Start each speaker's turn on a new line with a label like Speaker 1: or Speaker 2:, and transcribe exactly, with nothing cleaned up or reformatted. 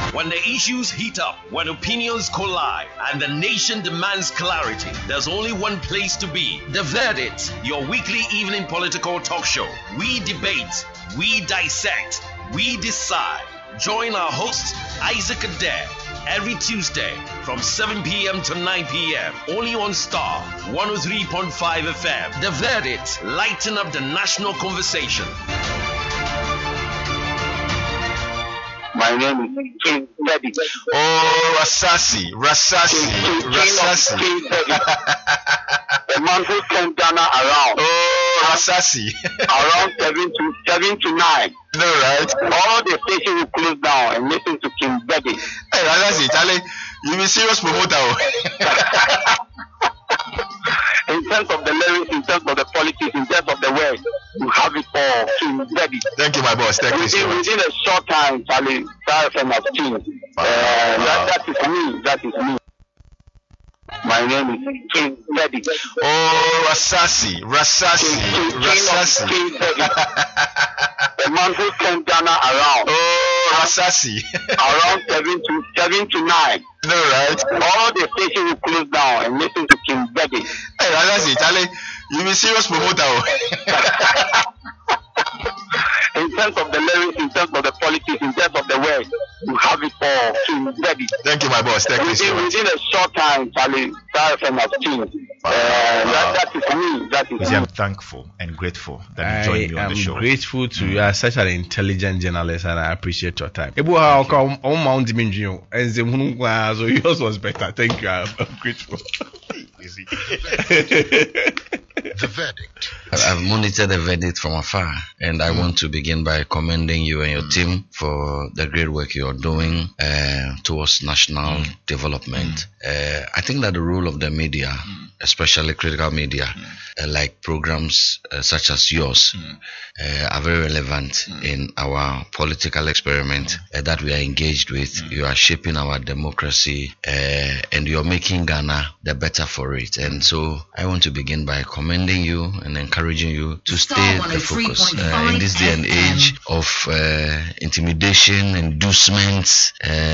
Speaker 1: When the issues heat up, when opinions collide, and the nation demands clarity, there's only one place to be. The Verdict, your weekly evening political talk show. We debate, we dissect, we decide. Join our host, Isaac Adair, every Tuesday from seven p.m. to nine p.m. only on Star one oh three point five F M. The Verdict, lighten up the national conversation.
Speaker 2: My name is King Teddy.
Speaker 3: Oh, Rasasi, Rasasi,
Speaker 2: King, King,
Speaker 3: Rasasi.
Speaker 2: King Teddy. The man who turned Ghana around.
Speaker 3: Oh, Rasasi.
Speaker 2: Around seven to seven to nine.
Speaker 3: No, right?
Speaker 2: All the stations will close down and listen to King Teddy.
Speaker 3: Hey, Rasasi, Charlie, you be serious promoter.
Speaker 2: In terms of the lyrics, in terms of the politics, in terms of the words, you have it all. King Teddy.
Speaker 3: Thank you, my boss. Thank you so
Speaker 2: Within,
Speaker 3: much.
Speaker 2: within a short time, Charlie, Star F M has changed. Uh, that, that is me. That is me. My name is King Teddy.
Speaker 3: Oh, Rasasi, Rasasi,
Speaker 2: King, King,
Speaker 3: Rasasi.
Speaker 2: King Teddy. The man who turned Ghana around.
Speaker 3: Oh, Rasasi.
Speaker 2: Around seven to seven to nine.
Speaker 3: No, right?
Speaker 2: All the stations will close down and listen to King Teddy.
Speaker 3: Hey, Rasasi, Charlie, you be serious promoter.
Speaker 2: In terms of the lyrics, in terms of the politics, in terms of the words, you have it all. King Teddy.
Speaker 3: Thank you, my boss. Thank you so
Speaker 2: Within,
Speaker 3: much.
Speaker 2: within a short time, Charlie, Star F M has changed. Uh, that, that is me. That is
Speaker 3: You see,
Speaker 2: me.
Speaker 3: I'm thankful and grateful that you
Speaker 4: I
Speaker 3: joined me on
Speaker 4: am
Speaker 3: the show.
Speaker 4: grateful to you. You are such an intelligent journalist, and I appreciate your time. Ebu how come on Mount Diminjio and the Munukwa, so yours was better. Thank you. I'm, I'm grateful.
Speaker 3: Easy.
Speaker 5: The Verdict.
Speaker 6: I've monitored the verdict from afar, and I mm. want to begin by commending you and your mm. team for the great work you're doing uh, towards national mm. development. Mm. Uh, I think that the role of the media, mm. especially critical media, mm. uh, like programs uh, such as yours, mm. uh, are very relevant mm. in our political experiment uh, that we are engaged with. Mm. You are shaping our democracy, uh, and you're making Ghana the better for it. And so I want to begin by commending you and encouraging you to stay the focus uh, in this day and age of uh, intimidation, inducements, uh,